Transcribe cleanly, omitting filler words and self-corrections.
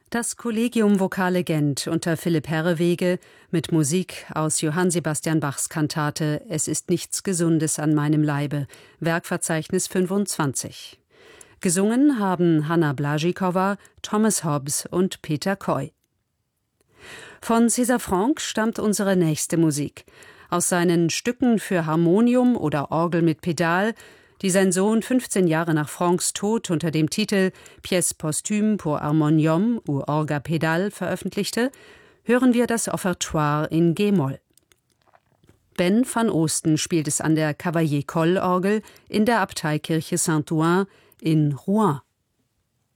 Das Collegium Vocale Gent unter Philipp Herreweghe mit Musik aus Johann Sebastian Bachs Kantate Es ist nichts Gesundes an meinem Leibe, Werkverzeichnis 25. Gesungen haben Hanna Blažíková, Thomas Hobbs und Peter Coy. Von César Franck stammt unsere nächste Musik. Aus seinen Stücken für Harmonium oder Orgel mit Pedal, die sein Sohn 15 Jahre nach Francs Tod unter dem Titel Pièce posthume pour harmonium ou orgue à pédale veröffentlichte, hören wir das Offertoire in G-Moll. Ben van Oosten spielt es an der Cavaillé-Coll-Orgel in der Abteikirche Saint-Ouen in Rouen.